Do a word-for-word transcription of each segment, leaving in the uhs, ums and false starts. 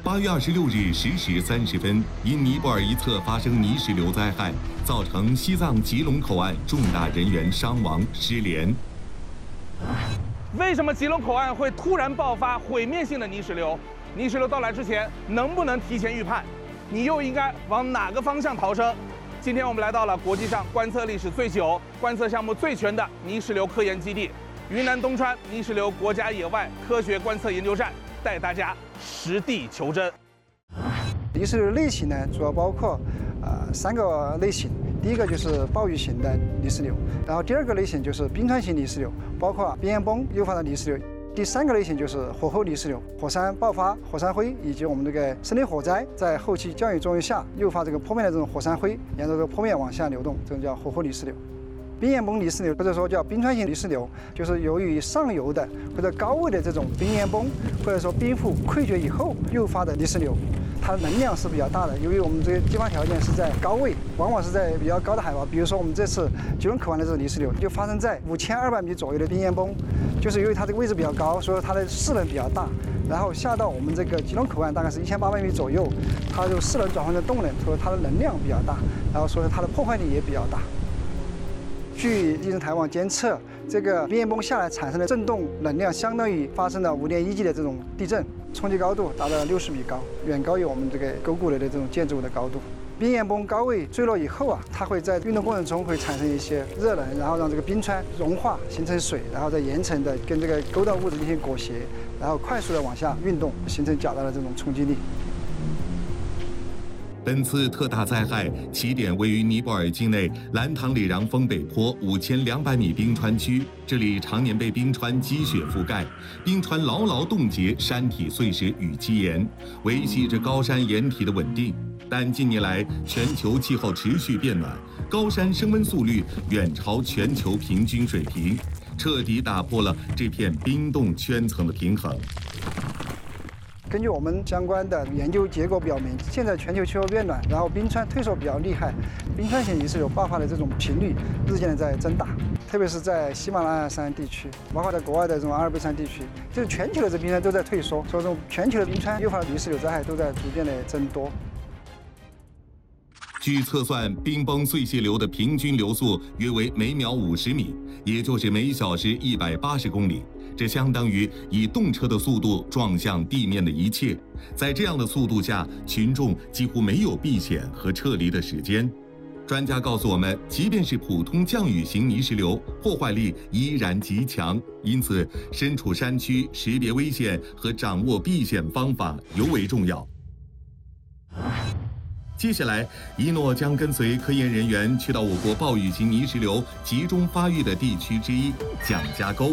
八月二十六日十时三十分，因尼泊尔一侧发生泥石流灾害，造成西藏吉隆口岸重大人员伤亡失联。 为什么吉隆口岸会突然爆发毁灭性的泥石流？泥石流到来之前，能不能提前预判？你又应该往哪个方向逃生？今天我们来到了国际上观测历史最久、观测项目最全的泥石流科研基地——云南东川泥石流国家野外科学观测研究站，带大家实地求真。 泥石流类型呢，主要包括呃三个类型。第一个就是暴雨型的泥石流，然后第二个类型就是冰川型泥石流，包括边岩崩诱发的泥石流。第三个类型就是火候泥石流，火山爆发、火山灰以及我们这个森林火灾在后期降雨作用下诱发这个坡面的这种火山灰沿着这个坡面往下流动，这种叫火候泥石流。边岩崩泥石流或者说叫冰川型泥石流，就是由于上游的或者高位的这种冰岩崩或者说冰覆溃决以后诱发的泥石流。它的能量是比较大的，由于我们这个地方条件是在高位，往往是在比较高的海拔。比如说我们这次吉隆口岸的这个泥石流就发生在五千二百米左右的冰岩崩，就是由于它这个位置比较高，所以它的势能比较大，然后下到我们这个吉隆口岸大概是一千八百米左右，它就势能转换成动能，所以它的能量比较大，然后所以它的破坏力也比较大。据地震台网监测，这个边岩崩下来产生的震动能量相当于发生了五点一级的这种地震，冲击高度达到六十米高，远高于我们这个沟谷类的这种建筑物的高度。边岩崩高位坠落以后啊，它会在运动过程中会产生一些热能，然后让这个冰川融化形成水，然后再岩层的跟这个沟道物质进行裹挟，然后快速的往下运动，形成较大的这种冲击力。 本次特大灾害起点位于尼泊尔境内兰唐里壤峰北坡五千两百米冰川区，这里常年被冰川积雪覆盖，冰川牢牢冻结山体碎石与基岩，维系着高山岩体的稳定。但近年来，全球气候持续变暖，高山升温速率远超全球平均水平，彻底打破了这片冰冻圈层的平衡。 根据我们相关的研究结果表明，现在全球气候变暖，然后冰川退缩比较厉害，冰川型泥石流爆发的这种频率日渐的在增大，特别是在喜马拉雅山地区，包括在国外的这种阿尔卑斯山地区，就是全球的这冰川都在退缩，所以这种全球的冰川诱发的泥石流灾害都在逐渐的增多。 据测算，冰崩碎屑流的平均流速约为每秒五十米，也就是每小时一百八十公里。这相当于以动车的速度撞向地面的一切。在这样的速度下，群众几乎没有避险和撤离的时间。专家告诉我们，即便是普通降雨型泥石流，破坏力依然极强。因此，身处山区，识别危险和掌握避险方法尤为重要。接下来，一诺将跟随科研人员去到我国暴雨型泥石流集中发育的地区之一——蒋家沟。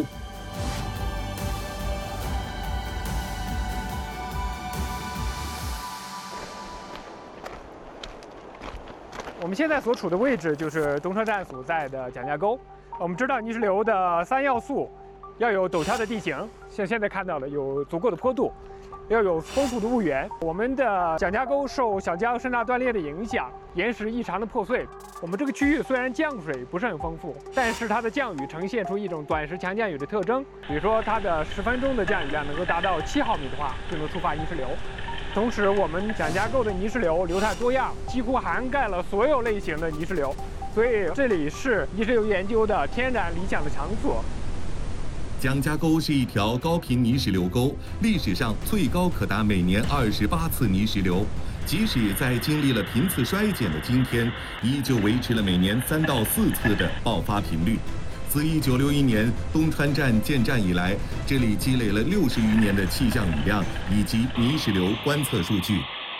我们现在所处的位置就是东川站所在的蒋家沟。我们知道泥石流的三要素，要有陡峭的地形，像现在看到的有足够的坡度，要有丰富的物源。我们的蒋家沟受小江深大断裂的影响，岩石异常的破碎。我们这个区域虽然降水不是很丰富，但是它的降雨呈现出一种短时强降雨的特征。比如说，它的十分钟的降雨量能够达到七毫米的话，就能触发泥石流。同时，我们蒋家沟的泥石流流态多样，几乎涵盖了所有类型的泥石流，所以这里是泥石流研究的天然理想的场所。 蒋家沟是一条高频泥石流沟，历史上最高可达每年二十八次泥石流。即使在经历了频次衰减的今天，依旧维持了每年三到四次的爆发频率。自一九六一年东川站建站以来，这里积累了六十余年的气象雨量以及泥石流观测数据。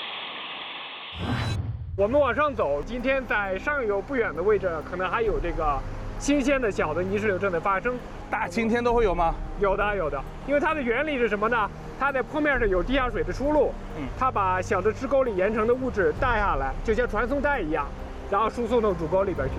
我们往上走，今天在上游不远的位置，可能还有这个新鲜的小的泥石流正在发生。 大晴天都会有吗？ 有的，有的。因为它的原理是什么呢？它在坡面上有地下水的出路，嗯，它把小的支沟里岩层的物质带下来，就像传送带一样，然后输送到主沟里边去。